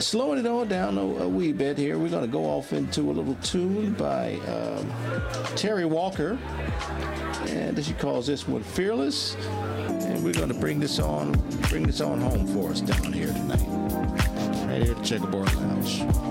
slowing it all down a wee bit here. We're going to go off into a little tune by Terry Walker, and she calls this one "Fearless." And we're going to bring this on home for us down here tonight, right here at the Checkerboard Lounge.